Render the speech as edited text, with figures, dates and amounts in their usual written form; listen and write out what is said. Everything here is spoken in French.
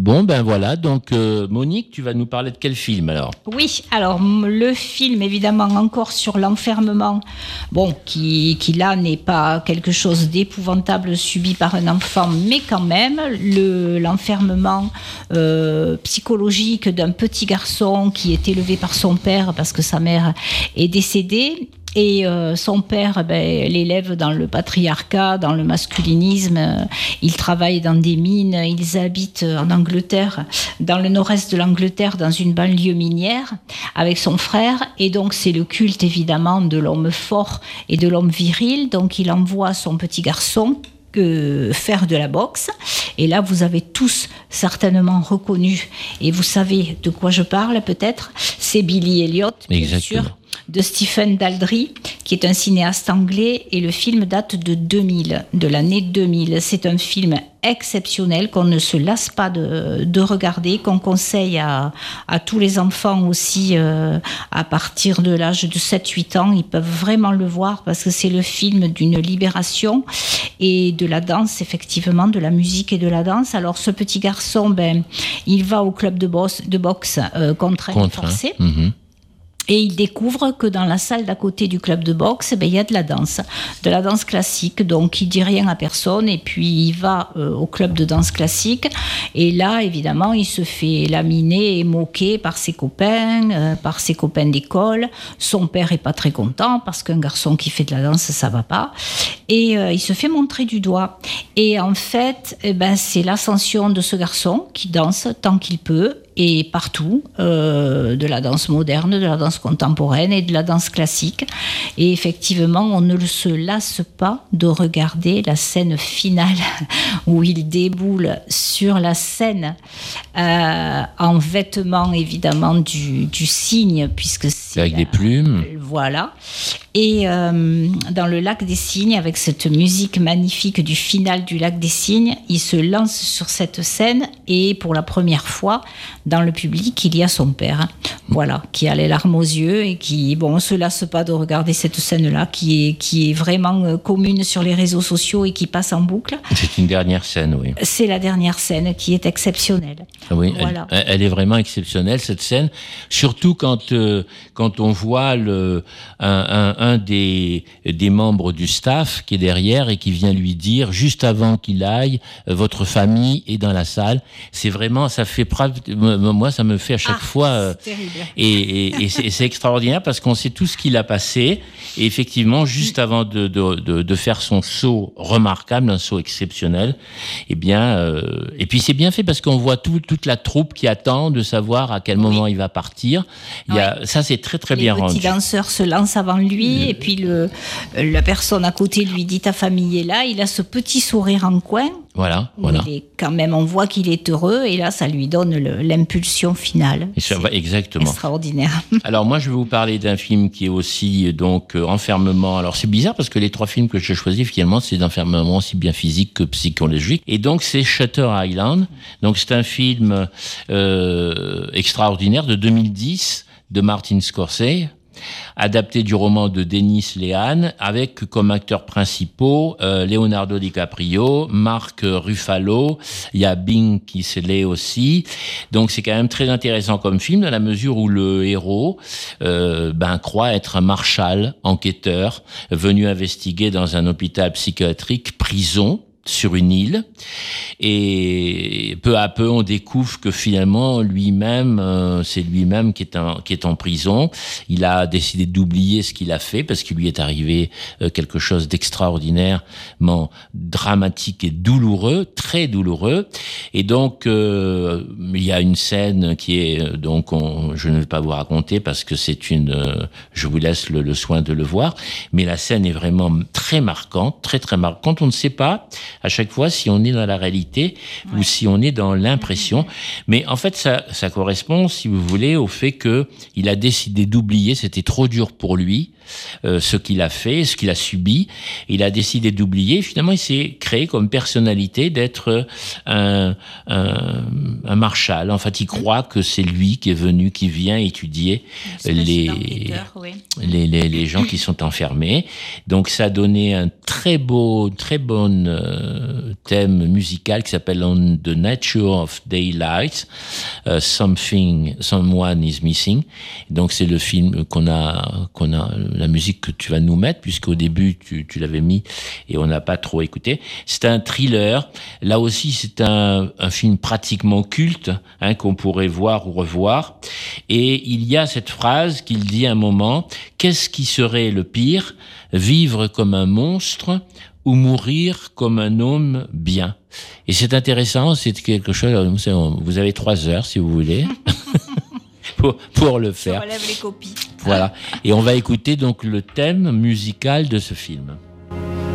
Bon, ben voilà, donc Monique, tu vas nous parler de quel film alors? Oui, alors le film, évidemment, encore sur l'enfermement, bon, qui là n'est pas quelque chose d'épouvantable subi par un enfant, mais quand même, l'enfermement psychologique d'un petit garçon qui est élevé par son père parce que sa mère est décédée. Et son père l'élève dans le patriarcat, dans le masculinisme. Ils travaillent dans des mines, ils habitent en Angleterre, dans le nord-est de l'Angleterre, dans une banlieue minière, avec son frère. Et donc c'est le culte évidemment de l'homme fort et de l'homme viril. Donc il envoie son petit garçon faire de la boxe. Et là, vous avez tous certainement reconnu, et vous savez de quoi je parle peut-être, c'est Billy Elliot, bien sûr, de Stephen Daldry, qui est un cinéaste anglais, et le film date de 2000, de l'année 2000. C'est un film exceptionnel qu'on ne se lasse pas de regarder, qu'on conseille à tous les enfants aussi à partir de l'âge de 7-8 ans. Ils peuvent vraiment le voir parce que c'est le film d'une libération et de la danse, effectivement, de la musique et de la danse. Alors ce petit garçon, il va au club de boxe contraint et forcé. Mm-hmm. Et il découvre que dans la salle d'à côté du club de boxe, il y a de la danse classique. Donc il dit rien à personne et puis il va au club de danse classique. Et là, évidemment, il se fait laminer et moquer par ses copains d'école. Son père est pas très content parce qu'un garçon qui fait de la danse, ça va pas. Et il se fait montrer du doigt. Et en fait, c'est l'ascension de ce garçon qui danse tant qu'il peut. Et partout, de la danse moderne, de la danse contemporaine et de la danse classique. Et effectivement, on ne se lasse pas de regarder la scène finale où il déboule sur la scène en vêtements évidemment du cygne, puisque c'est avec des plumes. Voilà. Et dans le lac des Cygnes, avec cette musique magnifique du final du lac des Cygnes, il se lance sur cette scène et pour la première fois, dans le public, il y a son père, voilà, qui a les larmes aux yeux et qui, on se lasse pas de regarder cette scène-là, qui est vraiment commune sur les réseaux sociaux et qui passe en boucle. C'est une dernière scène, oui. C'est la dernière scène qui est exceptionnelle. Oui, voilà. Elle est vraiment exceptionnelle, cette scène, surtout quand on voit un des membres du staff qui est derrière et qui vient lui dire, juste avant qu'il aille, votre famille est dans la salle. C'est vraiment, ça fait moi, ça me fait à chaque fois. C'est terrible. Et c'est extraordinaire parce qu'on sait tout ce qu'il a passé. Et effectivement, juste avant de faire son saut remarquable, un saut exceptionnel, et puis c'est bien fait parce qu'on voit toute la troupe qui attend de savoir à quel moment il va partir. Ça, c'est très, très bien rendu. Les petits danseurs se lancent avant lui et puis la personne à côté lui dit ta famille est là. Il a ce petit sourire en coin. Voilà. Il est quand même, on voit qu'il est heureux et là, ça lui donne l'impulsion finale. Exactement. Extraordinaire. Alors moi, je vais vous parler d'un film qui est aussi donc enfermement. Alors c'est bizarre parce que les 3 films que j'ai choisis finalement, c'est d'enfermement aussi bien physique que psychologique. Et donc c'est Shutter Island. Donc c'est un film extraordinaire de 2010 de Martin Scorsese, adapté du roman de Dennis Lehane, avec comme acteurs principaux Leonardo DiCaprio, Mark Ruffalo, il y a Bing Kingsley aussi. Donc c'est quand même très intéressant comme film dans la mesure où le héros croit être un marshal, enquêteur, venu investiguer dans un hôpital psychiatrique, prison, sur une île, et peu à peu on découvre que finalement c'est lui-même qui est en prison. Il a décidé d'oublier ce qu'il a fait parce qu'il lui est arrivé quelque chose d'extraordinairement dramatique et douloureux, très douloureux. Et donc il y a une scène qui est je ne vais pas vous raconter parce que je vous laisse le soin de le voir, mais la scène est vraiment très marquante, très très marquante. On ne sait pas à chaque fois si on est dans la réalité ou si on est dans l'impression. Mais en fait, ça correspond, si vous voulez, au fait que il a décidé d'oublier, c'était trop dur pour lui, ce qu'il a fait, ce qu'il a subi. Il a décidé d'oublier. Finalement, il s'est créé comme personnalité d'être un marshal. En fait, il croit que c'est lui qui est venu, qui vient étudier les gens qui sont enfermés. Donc, ça a donné un très bon thème musical qui s'appelle On the Nature of Daylight. Someone is Missing. Donc c'est le film qu'on a la musique que tu vas nous mettre, puisqu'au début tu l'avais mis et on n'a pas trop écouté. C'est un thriller. Là aussi c'est un film pratiquement culte, qu'on pourrait voir ou revoir. Et il y a cette phrase qu'il dit à un moment: qu'est-ce qui serait le pire, vivre comme un monstre ou mourir comme un homme bien? Et c'est intéressant, c'est quelque chose. Vous avez 3 heures si vous voulez pour le faire. Je relève les copies. Voilà. Et on va écouter donc le thème musical de ce film.